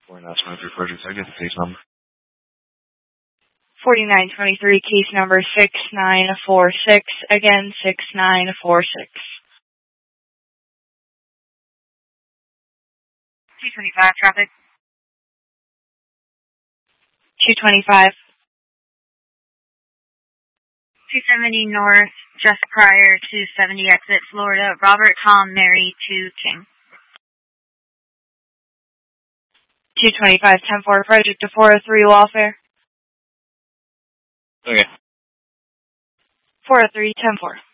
For National Entry Project, I get the case number. 4923, case number 6946. Again, 6946. 225 traffic. 225. 270 north, just prior to 70 exit Florida. Robert, Tom, Mary, 2 King. 225, 10-4, project to 403 Lawfare. Okay. 403, 10-4.